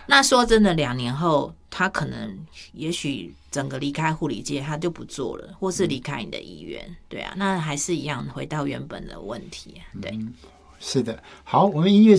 那说真的2年后他可能也许整个离开护理界他就不做了，或是离开你的医院，对啊，那还是一样回到原本的问题，对。 是的。好，我们音乐